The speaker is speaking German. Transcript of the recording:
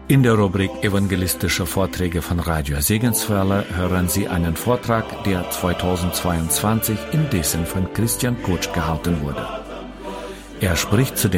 In der Rubrik Evangelistische Vorträge von Radio Segenswelle hören Sie einen Vortrag, der 2022 in Dessen von Christian Kutsch gehalten wurde. Er spricht zu